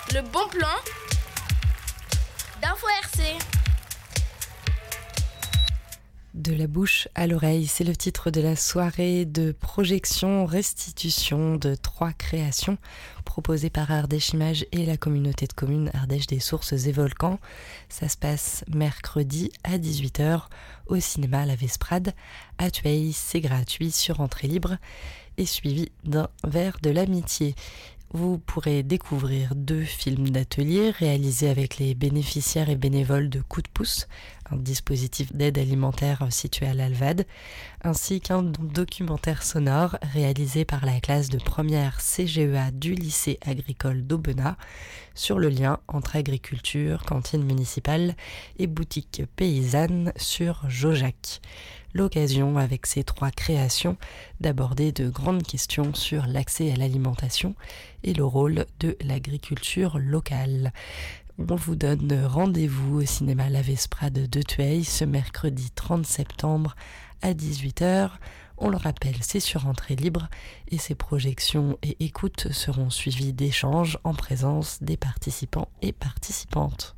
Le bon plan d'Info RC. De la bouche à l'oreille, c'est le titre de la soirée de projection-restitution de 3 créations proposées par Ardèche Images et la communauté de communes Ardèche des Sources et Volcans. Ça se passe mercredi à 18h au cinéma La Vesprade à Tueil. C'est gratuit sur entrée libre et suivi d'un verre de l'amitié. Vous pourrez découvrir 2 films d'atelier réalisés avec les bénéficiaires et bénévoles de Coup de pouce, un dispositif d'aide alimentaire situé à l'Alvade, ainsi qu'un documentaire sonore réalisé par la classe de première CGEA du lycée agricole d'Aubenas sur le lien entre agriculture, cantine municipale et boutique paysanne sur Jaujac. L'occasion avec ces 3 créations d'aborder de grandes questions sur l'accès à l'alimentation et le rôle de l'agriculture locale. On vous donne rendez-vous au cinéma La Vesprade de Tueil ce mercredi 30 septembre à 18h. On le rappelle, c'est sur entrée libre et ces projections et écoutes seront suivies d'échanges en présence des participants et participantes.